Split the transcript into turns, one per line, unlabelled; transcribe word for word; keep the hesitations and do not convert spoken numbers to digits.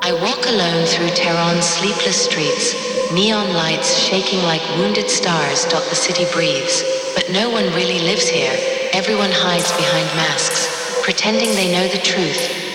I walk alone through Tehran's sleepless streets. Neon lights shaking like wounded stars dot the city breathes. But no one really lives here. Everyone hides behind masks, pretending they know the truth,